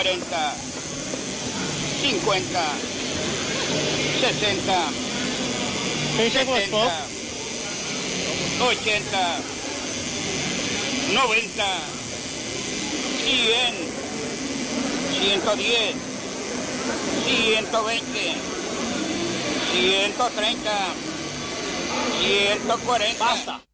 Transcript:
40, 50, 60, 70, 80, 90, 100, 110, 120, 130, 140. Basta.